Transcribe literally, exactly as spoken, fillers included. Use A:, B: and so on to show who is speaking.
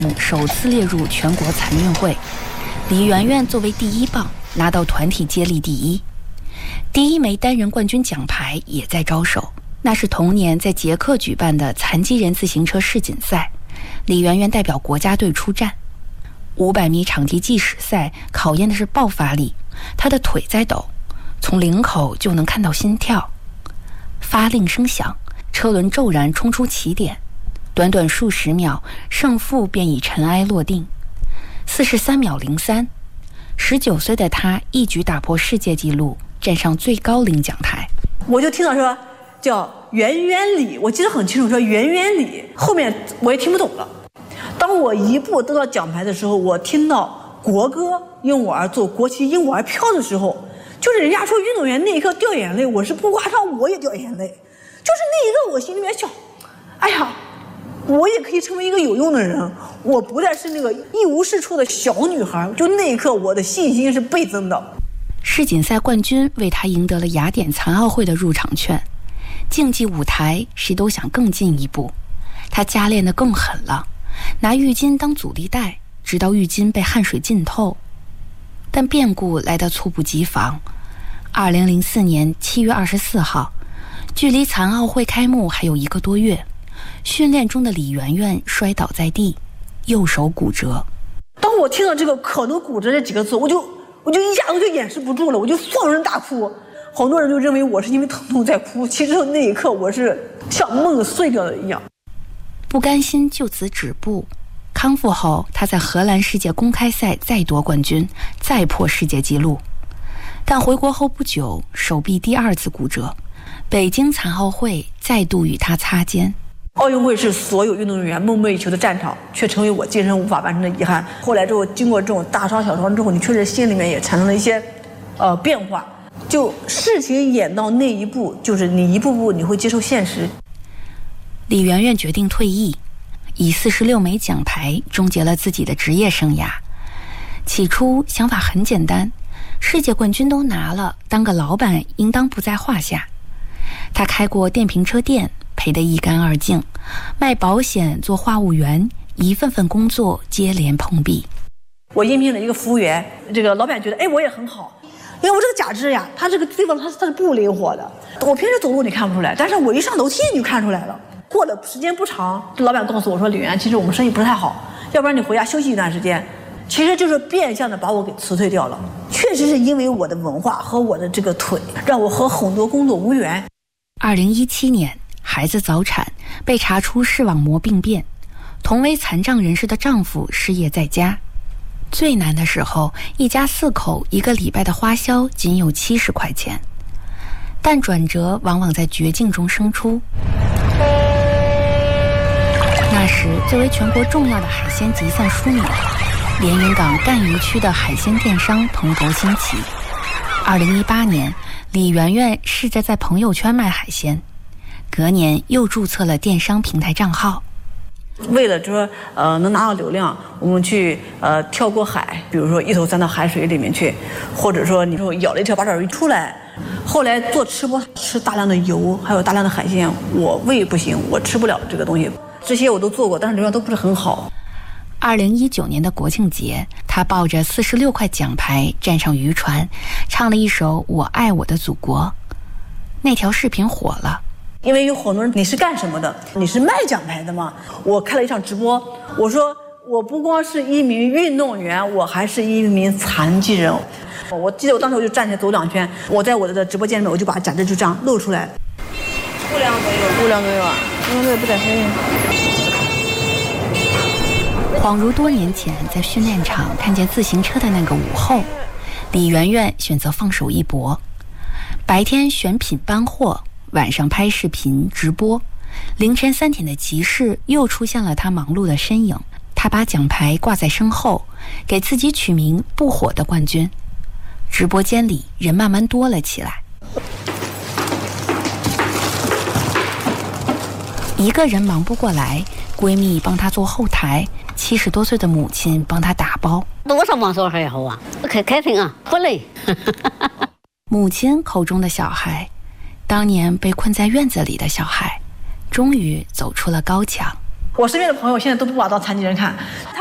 A: 首次列入全国残运会，李媛媛作为第一棒拿到团体接力第一。第一枚单人冠军奖牌也在招手，那是同年在捷克举办的残疾人自行车世锦赛，李媛媛代表国家队出战。五百米场地计时赛考验的是爆发力，她的腿在抖，从领口就能看到心跳。发令声响，车轮骤然冲出起点，短短数十秒，胜负便以尘埃落定。四十三秒零三，十九岁的她一举打破世界纪录，站上最高领奖台。
B: 我就听到说叫圆圆里，我记得很清楚，说圆圆里，后面我也听不懂了。当我一步得到奖牌的时候，我听到国歌因我而作，国旗因我而飘的时候，就是人家说运动员那一刻掉眼泪，我是不夸张，我也掉眼泪。就是那一刻我心里面想，哎呀，我也可以成为一个有用的人，我不再是那个一无是处的小女孩。就那一刻我的信心是倍增的。
A: 世锦赛冠军为她赢得了雅典残奥会的入场券，竞技舞台谁都想更进一步，她加练得更狠了，拿浴巾当阻力带，直到浴巾被汗水浸透。但变故来得猝不及防。二零零四年七月二十四号，距离残奥会开幕还有一个多月，训练中的李媛媛摔倒在地，右手骨折。
B: 当我听到这个可能骨折这几个字，我就我就一下子就掩饰不住了，我就放声大哭。好多人就认为我是因为疼痛在哭，其实那一刻我是像梦碎掉了一样。
A: 不甘心就此止步，康复后他在荷兰世界公开赛再夺冠军，再破世界纪录。但回国后不久，手臂第二次骨折，北京残奥会再度与他擦肩。
B: 奥运会是所有运动员梦寐以求的战场，却成为我今生无法完成的遗憾。后来之后，经过这种大伤小伤之后，你确实心里面也产生了一些呃变化。就事情演到那一步，就是你一步步你会接受现实。
A: 李媛媛决定退役，以四十六枚奖牌终结了自己的职业生涯。起初想法很简单，世界冠军都拿了，当个老板应当不在话下。他开过电瓶车店，赔得一干二净，卖保险，做话务员，一份份工作接连碰壁。
B: 我应聘了一个服务员，这个老板觉得哎我也很好，因为我这个假肢呀，它这个地方它它是不灵活的，我平时走路你看不出来，但是我一上楼梯你就看出来了。过了时间不长，这老板告诉我说，李媛，其实我们生意不是太好，要不然你回家休息一段时间。其实就是变相的把我给辞退掉了。确实是因为我的文化和我的这个腿，让我和很多工作无缘。
A: 二零一七年，孩子早产，被查出视网膜病变，同为残障人士的丈夫失业在家。最难的时候，一家四口一个礼拜的花销仅有七十块钱。但转折往往在绝境中生出。那时，作为全国重要的海鲜集散枢纽，连云港赣榆区的海鲜电商蓬头兴起。二零一八年，李媛媛试着在朋友圈卖海鲜，隔年又注册了电商平台账号。
B: 为了说呃能拿到流量，我们去呃跳过海，比如说一头钻到海水里面去，或者说你说咬了一条八爪鱼出来。后来做吃播，吃大量的油，还有大量的海鲜，我胃不行，我吃不了这个东西。这些我都做过，但是流量都不是很好。
A: 二零一九年的国庆节，他抱着四十六块奖牌站上渔船，唱了一首《我爱我的祖国》。那条视频火了，
B: 因为有很多人，你是干什么的？你是卖奖牌的吗？我开了一场直播，我说我不光是一名运动员，我还是一名残疾人。我记得我当时我就站起来走两圈，我在我的直播间里面，我就把假肢就这样露出来。五两左右，五两左右啊，因为这不带费用。
A: 恍如多年前在训练场看见自行车的那个午后，李媛媛选择放手一搏。白天选品搬货，晚上拍视频直播，凌晨三点的集市又出现了她忙碌的身影。她把奖牌挂在身后，给自己取名不火的冠军。直播间里人慢慢多了起来，一个人忙不过来，闺蜜帮她做后台，七十多岁的母亲帮她打包。
C: 多少忙时候还好啊，可开心啊，不累。
A: 母亲口中的小孩，当年被困在院子里的小孩，终于走出了高墙。
B: 我身边的朋友现在都不把我当残疾人看。